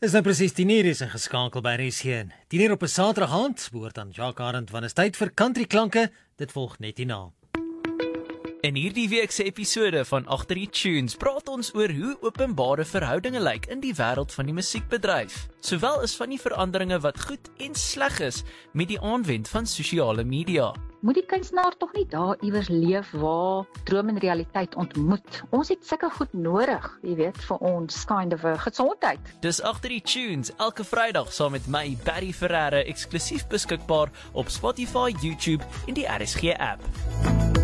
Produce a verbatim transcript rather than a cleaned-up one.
Dis nou presies tien uur is en geskakel by R S G. tien uur op 'n Saterdag aand, behoort aan Jacques Arend, want is tyd vir country klanke. Dit volg net hierna. In hierdie week se episode van Agter die Tunes praat ons oor hoe openbare verhoudinge lyk in die wêreld van die musiekbedryf, sowel as van die veranderinge wat goed en sleg is met die aanwend van sosiale media. Moet die kunstenaar tog nie daar iewers leef waar droom en realiteit ontmoet. Ons het sulke goed nodig, jy weet, vir ons kind of 'n gesondheid. Dis Agter die Tunes elke Vrydag saam met my, Barry Ferreira, eksklusief beskikbaar op Spotify, YouTube en die R S G app.